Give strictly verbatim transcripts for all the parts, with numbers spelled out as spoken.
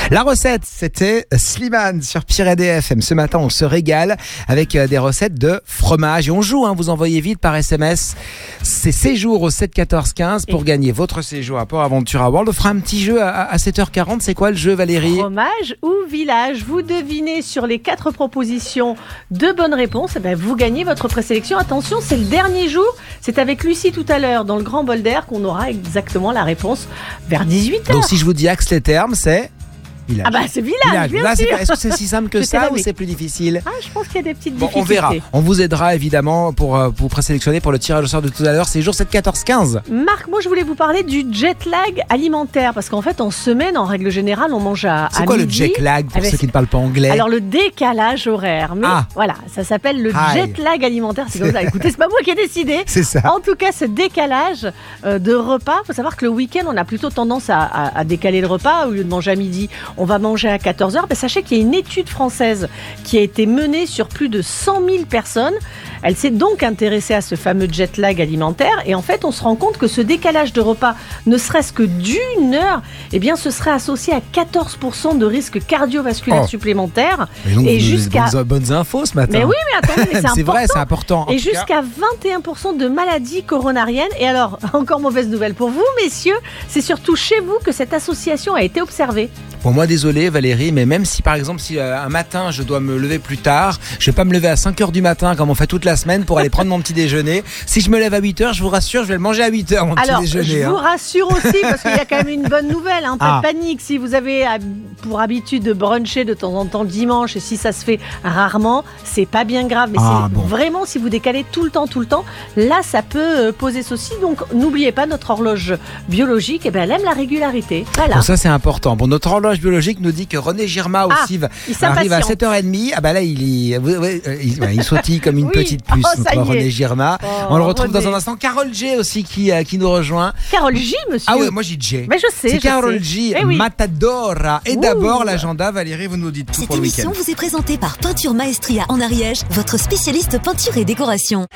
La recette, c'était Slimane sur Pyrénées F M. Ce matin, on se régale avec des recettes de fromage. Et on joue, hein, vous envoyez vite par S M S. C'est séjour au sept quatorze quinze pour et gagner votre séjour à Port Aventura World. On fera un petit jeu à, à sept heures quarante. C'est quoi le jeu, Valérie ? Fromage ou village ? Vous devinez sur les quatre propositions deux bonnes réponses. Eh ben, vous gagnez votre présélection. Attention, c'est le dernier jour. C'est avec Lucie tout à l'heure dans le Grand Bol d'Air qu'on aura exactement la réponse vers dix-huit heures. Donc si je vous dis axe les termes, c'est... Village. Ah bah c'est village, village. Bien Là, sûr. C'est, est-ce que c'est si simple que ça ou c'est plus difficile ? Ah, je pense qu'il y a des petites bon, difficultés. On verra. On vous aidera évidemment pour euh, vous présélectionner pour le tirage au sort de tout à l'heure. C'est jour sept quatorze quinze. Marc, moi je voulais vous parler du jet lag alimentaire parce qu'en fait en semaine, en règle générale, on mange à, c'est à quoi midi. Le jet lag pour ah, ceux qui ne parlent pas anglais ? Alors le décalage horaire. Mais ah. voilà, ça s'appelle le Hi. jet lag alimentaire. C'est comme ça. Écoutez, c'est pas moi qui ai décidé. C'est ça. En tout cas, ce décalage euh, de repas, il faut savoir que le week-end, on a plutôt tendance à, à, à décaler le repas. Au lieu de manger à midi, on va manger à quatorze heures. Ben, sachez qu'il y a une étude française qui a été menée sur plus de cent mille personnes. Elle s'est donc intéressée à ce fameux jet lag alimentaire. Et en fait, on se rend compte que ce décalage de repas, ne serait-ce que d'une heure, eh bien, ce serait associé à quatorze pour cent de risques cardiovasculaires oh. supplémentaires. Et, donc, et vous jusqu'à bonnes, bonnes infos ce matin. Mais oui, mais attendez, mais c'est, c'est important. vrai, c'est important. En et jusqu'à vingt et un pour cent de maladies coronariennes. Et alors, encore mauvaise nouvelle pour vous, messieurs, c'est surtout chez vous que cette association a été observée. Bon, moi, désolé Valérie, mais même si par exemple, si euh, un matin je dois me lever plus tard, je vais pas me lever à cinq heures du matin comme on fait toute la semaine pour aller prendre mon petit déjeuner. Si je me lève à huit heures, je vous rassure, je vais le manger à huit heures, mon alors, petit déjeuner. Alors, je hein. vous rassure aussi, parce qu'il y a quand même une bonne nouvelle, hein, pas ah. de panique. Si vous avez pour habitude de bruncher de temps en temps le dimanche, et si ça se fait rarement, c'est pas bien grave. Mais ah, c'est bon. vraiment, si vous décalez tout le temps, tout le temps, là, ça peut poser souci. Donc, n'oubliez pas, notre horloge biologique, eh ben, elle aime la régularité. Voilà. Bon, ça, c'est important. Bon, notre horloge biologique nous dit que René Girma aussi ah, va, arrive à sept heures trente. Ah bah là, il, il, il, il, il sautille comme une oui. petite puce, oh, notre René Girma. Oh, On le retrouve René. dans un instant. Carole G aussi qui, euh, qui nous rejoint. Carole J, monsieur. Ah oui, moi j'ai J. Mais je sais. C'est je Carole sais. J, eh oui. Matadora. Et Ouh. d'abord, l'agenda, Valérie, vous nous dites tout Cette pour le week-end. Cette émission vous est présentée par Peinture Maestria en Ariège, votre spécialiste peinture et décoration.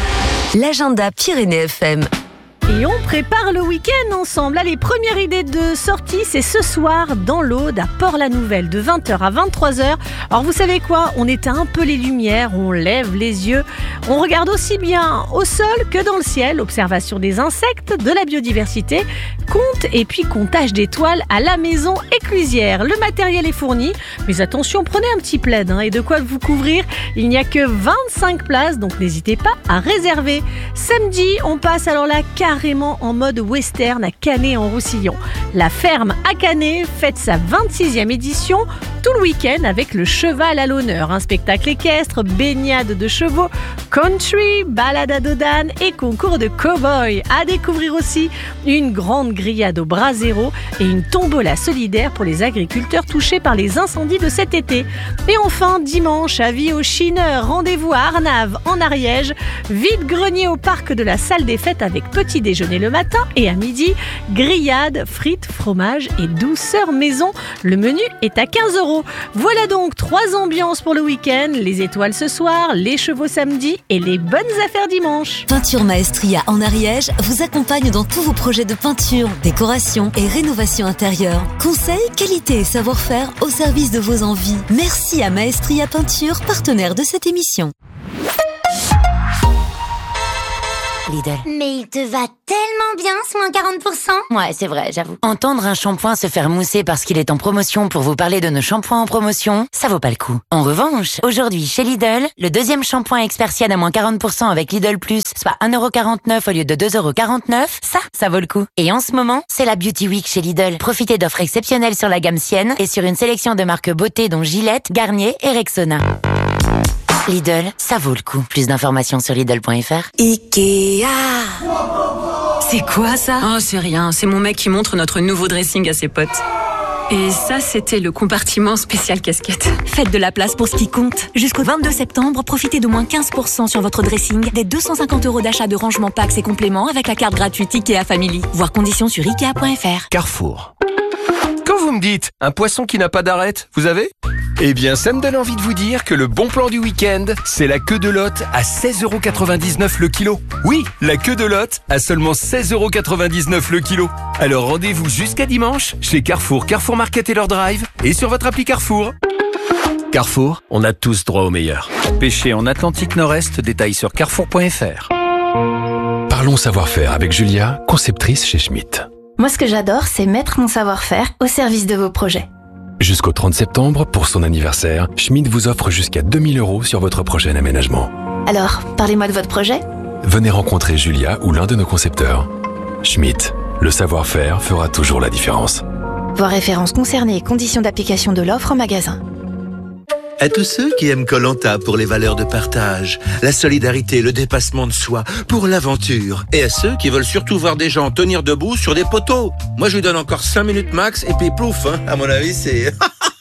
L'agenda Pyrénées F M. Et on prépare le week-end ensemble. Allez, première idée de sortie, c'est ce soir dans l'Aude à Port-la-Nouvelle de vingt heures à vingt-trois heures. Alors vous savez quoi ? On éteint un peu les lumières, on lève les yeux. On regarde aussi bien au sol que dans le ciel. Observation des insectes, de la biodiversité, compte et puis comptage d'étoiles à la maison éclusière. Le matériel est fourni, mais attention, prenez un petit plaid hein, et de quoi vous couvrir. Il n'y a que vingt-cinq places, donc n'hésitez pas à réserver. Samedi, on passe alors la carrière en mode western à Canet-en-Roussillon. La ferme à Canet fête sa vingt-sixième édition tout le week-end avec le cheval à l'honneur. Un spectacle équestre, baignade de chevaux, country, balade à dos d'âne et concours de cow-boy. À découvrir aussi une grande grillade au brasero et une tombola solidaire pour les agriculteurs touchés par les incendies de cet été. Et enfin, dimanche, avis aux chineurs, rendez-vous à Arnave en Ariège, vide-grenier au parc de la salle des fêtes avec petit déjeuner le matin et à midi, grillade, frites, fromage et douceur maison. Le menu est à quinze euros. Voilà donc trois ambiances pour le week-end, les étoiles ce soir, les chevaux samedi et les bonnes affaires dimanche. Peinture Maestria en Ariège vous accompagne dans tous vos projets de peinture, décoration et rénovation intérieure. Conseils, qualité et savoir-faire au service de vos envies. Merci à Maestria Peinture, partenaire de cette émission. Lidl. Mais il te va tellement bien ce moins quarante pour cent. Ouais, c'est vrai, j'avoue. Entendre un shampoing se faire mousser parce qu'il est en promotion pour vous parler de nos shampoings en promotion, ça vaut pas le coup. En revanche, aujourd'hui chez Lidl, le deuxième shampoing Expersienne à moins quarante pour cent avec Lidl Plus, soit un euro quarante-neuf au lieu de deux euros quarante-neuf, ça, ça vaut le coup. Et en ce moment, c'est la Beauty Week chez Lidl. Profitez d'offres exceptionnelles sur la gamme Sienne et sur une sélection de marques beauté dont Gillette, Garnier et Rexona. Lidl, ça vaut le coup. Plus d'informations sur Lidl point F R. Ikea. C'est quoi ça ? Oh, c'est rien. C'est mon mec qui montre notre nouveau dressing à ses potes. Et ça, c'était le compartiment spécial casquette. Faites de la place pour ce qui compte. Jusqu'au vingt-deux septembre, profitez d'au moins quinze pour cent sur votre dressing, des deux cent cinquante euros d'achat de rangement packs et compléments avec la carte gratuite Ikea Family. Voir conditions sur Ikea point F R. Carrefour. Quand vous me dites un poisson qui n'a pas d'arête, vous avez ? Eh bien, ça me donne envie de vous dire que le bon plan du week-end, c'est la queue de Lot à seize euros quatre-vingt-dix-neuf le kilo. Oui, la queue de Lot à seulement seize euros quatre-vingt-dix-neuf le kilo. Alors rendez-vous jusqu'à dimanche chez Carrefour, Carrefour Market et leur drive et sur votre appli Carrefour. Carrefour, on a tous droit au meilleur. Pêcher en Atlantique Nord-Est, détails sur carrefour point f r. Parlons savoir-faire avec Julia, conceptrice chez Schmitt. Moi, ce que j'adore, c'est mettre mon savoir-faire au service de vos projets. Jusqu'au trente septembre, pour son anniversaire, Schmitt vous offre jusqu'à deux mille euros sur votre prochain aménagement. Alors, parlez-moi de votre projet. Venez rencontrer Julia ou l'un de nos concepteurs. Schmitt, le savoir-faire fera toujours la différence. Voir références concernées et conditions d'application de l'offre en magasin. À tous ceux qui aiment Koh Lanta pour les valeurs de partage, la solidarité, le dépassement de soi, pour l'aventure. Et à ceux qui veulent surtout voir des gens tenir debout sur des poteaux. Moi, je lui donne encore cinq minutes max et puis plouf, hein. À mon avis, c'est...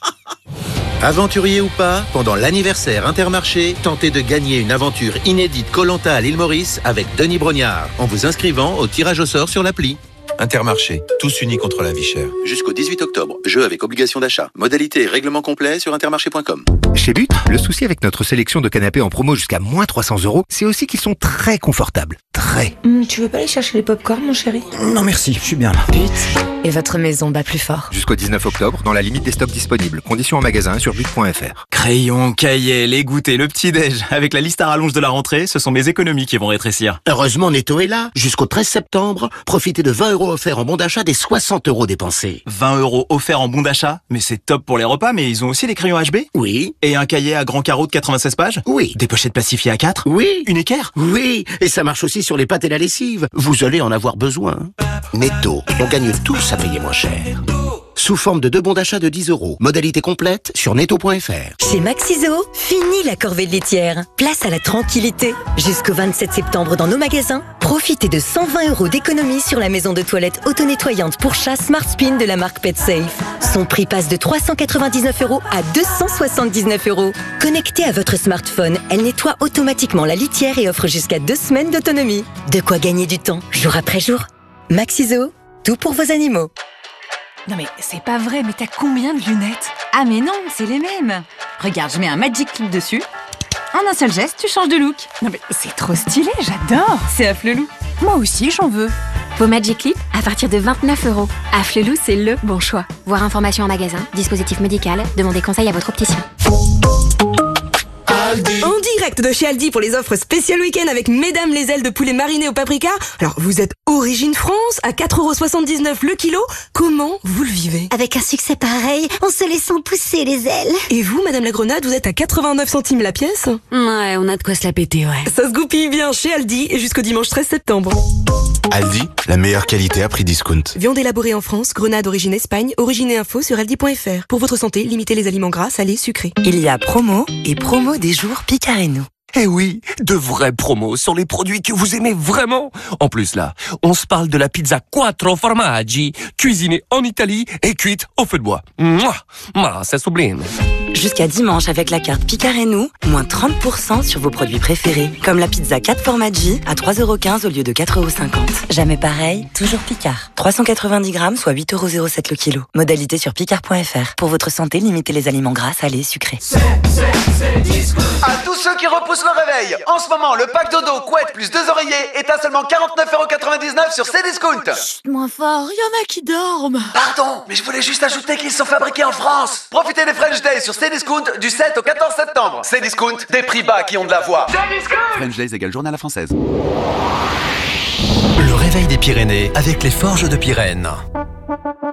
Aventurier ou pas, pendant l'anniversaire Intermarché, tentez de gagner une aventure inédite Koh Lanta à l'île Maurice avec Denis Brognard, en vous inscrivant au tirage au sort sur l'appli. Intermarché, tous unis contre la vie chère. Jusqu'au dix-huit octobre, jeu avec obligation d'achat. Modalité et règlement complet sur intermarché point com. Chez But, le souci avec notre sélection de canapés en promo jusqu'à moins trois cents euros, c'est aussi qu'ils sont très confortables. Très. Mmh, tu veux pas aller chercher les pop-corn, mon chéri? Non merci, je suis bien là. But, et votre maison bat plus fort. Jusqu'au dix-neuf octobre, dans la limite des stocks disponibles. Conditions en magasin sur but point f r. Crayon, cahier, les goûters, le petit-déj. Avec la liste à rallonge de la rentrée, ce sont mes économies qui vont rétrécir. Heureusement, Netto est là. Jusqu'au treize septembre, profitez de vingt euros offerts en bon d'achat des soixante euros dépensés. vingt euros offerts en bon d'achat? Mais c'est top pour les repas, mais ils ont aussi des crayons H B? Oui. Et un cahier à grand carreau de quatre-vingt-seize pages? Oui. Des pochettes plastifiées à quatre? Oui. Une équerre? Oui. Et ça marche aussi sur les pâtes et la lessive. Vous allez en avoir besoin. Netto, on gagne tous à payer moins cher. Sous forme de deux bons d'achat de dix euros. Modalité complète sur netto point f r. Chez Maxiso, fini la corvée de litière. Place à la tranquillité. Jusqu'au vingt-sept septembre dans nos magasins, profitez de cent vingt euros d'économie sur la maison de toilette auto-nettoyante pour chat Smart Spin de la marque PetSafe. Son prix passe de trois cent quatre-vingt-dix-neuf euros à deux cent soixante-dix-neuf euros. Connectée à votre smartphone, elle nettoie automatiquement la litière et offre jusqu'à deux semaines d'autonomie. De quoi gagner du temps, jour après jour. Maxiso, tout pour vos animaux. Non mais c'est pas vrai, mais t'as combien de lunettes? Ah mais non, c'est les mêmes. Regarde, je mets un Magic Clip dessus. En un seul geste, tu changes de look. Non mais c'est trop stylé, j'adore. C'est Afflelou. Moi aussi, j'en veux. Vos Magic Clip à partir de vingt-neuf euros. Afflelou, c'est le bon choix. Voir information en magasin, dispositif médical, demandez conseil à votre opticien. Aldi. En direct de chez Aldi pour les offres spéciales week-end avec Mesdames les ailes de poulet marinées au paprika. Alors, vous êtes origine France à quatre euros soixante-dix-neuf le kilo. Comment vous le vivez? Avec un succès pareil, en se laissant pousser les ailes. Et vous, Madame la Grenade, vous êtes à quatre-vingt-neuf centimes la pièce? Ouais, on a de quoi se la péter, ouais. Ça se goupille bien chez Aldi et jusqu'au dimanche treize septembre. Aldi, la meilleure qualité à prix discount. Viande élaborée en France, grenade origine Espagne, origine et info sur aldi point f r. Pour votre santé, limitez les aliments gras, salés, sucrés. Il y a promo et promo des jours Picareno. Eh oui, de vraies promos sur les produits que vous aimez vraiment. En plus là, on se parle de la pizza quattro formaggi, cuisinée en Italie et cuite au feu de bois. Mouah, Mouah, c'est sublime. Jusqu'à dimanche avec la carte Picareno, moins trente pour cent sur vos produits préférés, comme la pizza quatre formaggi à trois euros quinze au lieu de quatre euros cinquante. Jamais pareil, toujours Picard. trois cent quatre-vingt-dix grammes, soit huit euros zéro sept le kilo. Modalité sur picard point f r. Pour votre santé, limitez les aliments gras, salés, sucrés. C'est, c'est, c'est disco. À tous ceux qui repoussent le réveil, en ce moment, le pack dodo, couette plus deux oreillers est à seulement quarante-neuf euros quatre-vingt-dix-neuf sur Cdiscount. Chut, moins fort, y en a qui dorment. Pardon, mais je voulais juste ajouter qu'ils sont fabriqués en France. Profitez des French Days sur Cdiscount du sept au quatorze septembre. Cdiscount, des prix bas qui ont de la voix. French Days égale journal à la française. Le réveil des Pyrénées avec les Forges de Pyrène.